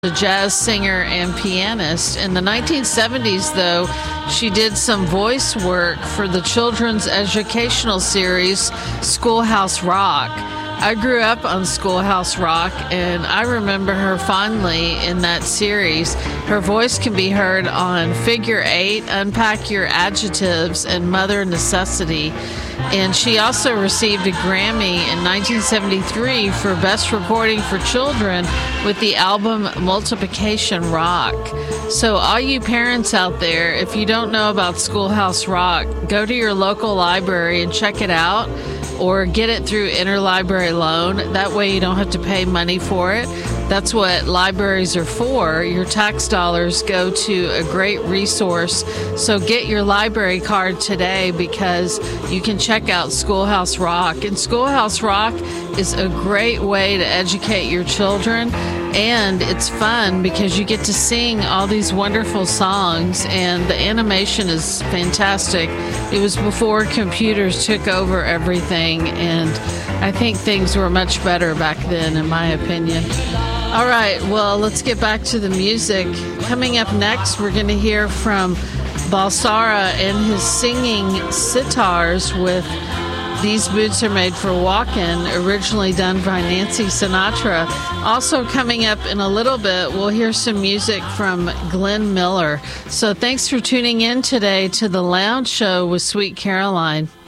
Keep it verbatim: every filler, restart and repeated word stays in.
a jazz singer and pianist. In the nineteen seventies, though, she did some voice work for the children's educational series Schoolhouse Rock. I grew up on Schoolhouse Rock, and I remember her fondly in that series. Her voice can be heard on Figure Eight, Unpack Your Adjectives, and Mother Necessity. And she also received a Grammy in nineteen seventy-three for Best Recording for Children with the album Multiplication Rock. So all you parents out there, if you don't know about Schoolhouse Rock, go to your local library and check it out, or get it through interlibrary loan. That way you don't have to pay money for it. That's what libraries are for. Your tax dollars go to a great resource. So get your library card today, because you can check out Schoolhouse Rock. And Schoolhouse Rock is a great way to educate your children. And it's fun because you get to sing all these wonderful songs, and the animation is fantastic. It was before computers took over everything, and I think things were much better back then, in my opinion. All right, well, let's get back to the music. Coming up next, we're going to hear from Balsara and his singing sitars with These Boots Are Made for Walkin', originally done by Nancy Sinatra. Also coming up in a little bit, we'll hear some music from Glenn Miller. So thanks for tuning in today to The Lounge Show with Sweet Caroline.